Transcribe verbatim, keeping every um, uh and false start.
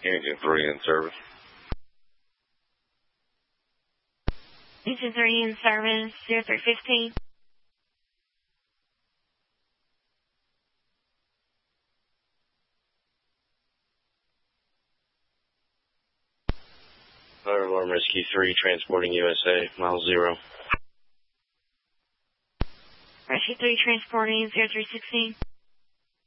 Engine three in service. Engine three in service, zero three fifteen. Fire Alarm Rescue three, transporting U S A, mile zero. Rescue three, transporting zero three sixteen.